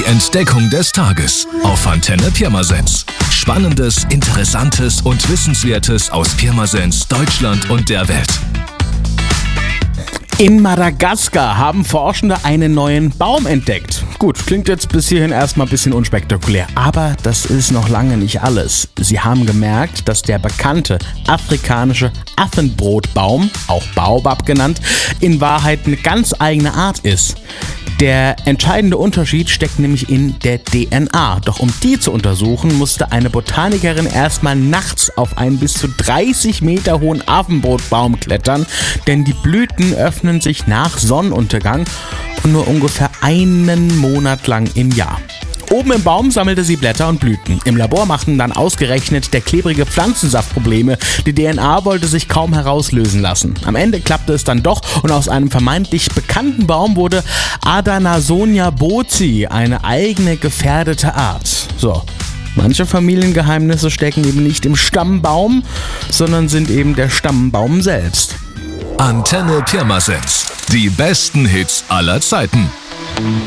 Entdeckung des Tages auf Antenne Pirmasens. Spannendes, Interessantes und Wissenswertes aus Pirmasens, Deutschland und der Welt. In Madagaskar haben Forschende einen neuen Baum entdeckt. Gut, klingt jetzt bis hierhin erstmal ein bisschen unspektakulär, aber das ist noch lange nicht alles. Sie haben gemerkt, dass der bekannte afrikanische Affenbrotbaum, auch Baobab genannt, in Wahrheit eine ganz eigene Art ist. Der entscheidende Unterschied steckt nämlich in der DNA. Doch um die zu untersuchen, musste eine Botanikerin erstmal nachts auf einen bis zu 30 Meter hohen Affenbrotbaum klettern, denn die Blüten öffnen sich nach Sonnenuntergang und nur ungefähr einen Monat lang im Jahr. Oben im Baum sammelte sie Blätter und Blüten. Im Labor machten dann ausgerechnet der klebrige Pflanzensaft Probleme. Die DNA wollte sich kaum herauslösen lassen. Am Ende klappte es dann doch und aus einem vermeintlich bekannten Baum wurde Adanasonia bozi, eine eigene gefährdete Art. So, manche Familiengeheimnisse stecken eben nicht im Stammbaum, sondern sind eben der Stammbaum selbst. Antenne Pirmasens. Die besten Hits aller Zeiten.